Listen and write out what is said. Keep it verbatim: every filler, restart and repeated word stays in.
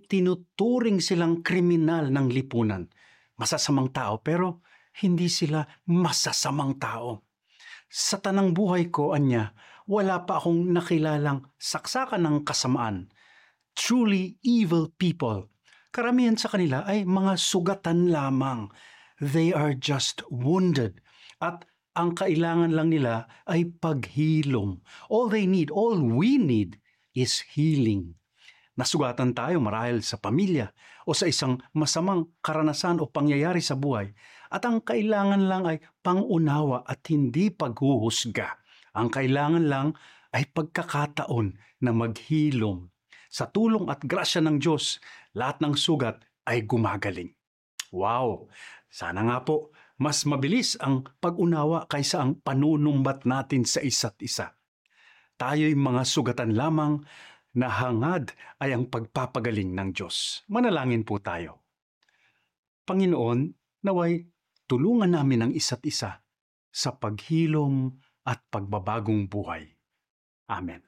itinuturing silang kriminal ng lipunan. Masasamang tao pero hindi sila masasamang tao. Sa tanang buhay ko, anya, wala pa akong nakilalang saksakan ng kasamaan. Truly evil people. Karamihan sa kanila ay mga sugatan lamang. They are just wounded. At ang kailangan lang nila ay paghilom. All they need, all we need is healing. Nasugatan tayo marahil sa pamilya o sa isang masamang karanasan o pangyayari sa buhay. At ang kailangan lang ay pangunawa at hindi paghuhusga. Ang kailangan lang ay pagkakataon na maghilom. Sa tulong at grasya ng Diyos, lahat ng sugat ay gumagaling. Wow! Sana nga po, mas mabilis ang pag-unawa kaysa ang panunumbat natin sa isa't isa. Tayo'y mga sugatan lamang na hangad ay ang pagpapagaling ng Diyos. Manalangin po tayo. Panginoon, naway tulungan namin ang isa't isa sa paghilom at pagbabagong buhay. Amen.